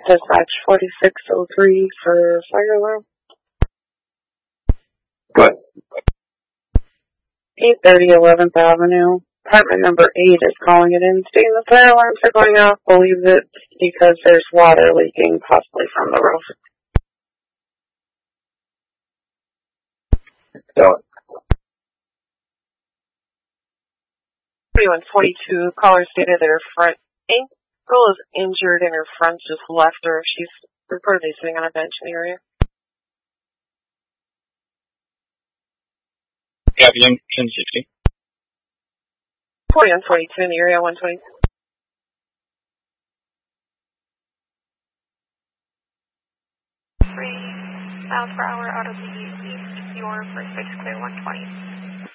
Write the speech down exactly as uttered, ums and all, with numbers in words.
Dispatch forty-six oh three for fire alarm. Good. eight thirty eleventh Avenue. Apartment number eight is calling it in, stating the fire alarms are going off. Believe it's because there's water leaking, possibly from the roof. So, thirty-one forty-two, caller stated that her front ankle is injured and her front just left her. She's reportedly sitting on a bench in the area. yeah, ten sixty. forty-one forty-two in the area, one twenty. Three miles per hour out of the east, your first fix clear one twenty.